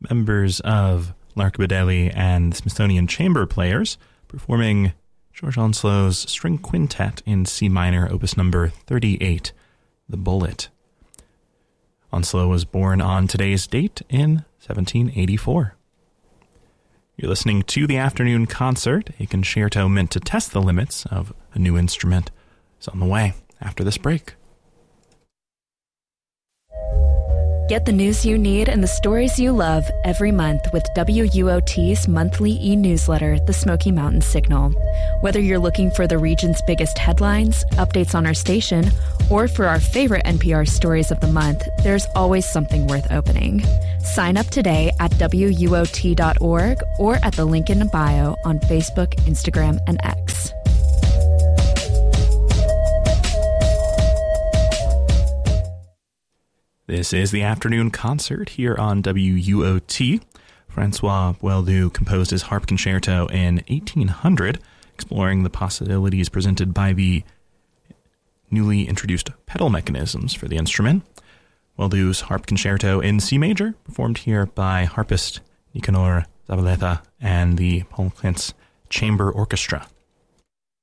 members of L'Archipelago and Smithsonian Chamber Players performing George Onslow's String Quintet in C minor, opus number 38, The Bullet. Onslow was born on today's date in 1784. You're listening to The Afternoon Concert, a concerto meant to test the limits of a new instrument. It's on the way after this break. Get the news you need and the stories you love every month with WUOT's monthly e-newsletter, The Smoky Mountain Signal. Whether you're looking for the region's biggest headlines, updates on our station, or for our favorite NPR stories of the month, there's always something worth opening. Sign up today at WUOT.org or at the link in bio on Facebook, Instagram, and X. This is the Afternoon Concert here on WUOT. Francois Boieldieu composed his harp concerto in 1800, exploring the possibilities presented by the newly introduced pedal mechanisms for the instrument. Boieldieu's harp concerto in C major, performed here by harpist Nicanor Zavaleta and the Paul Klints Chamber Orchestra.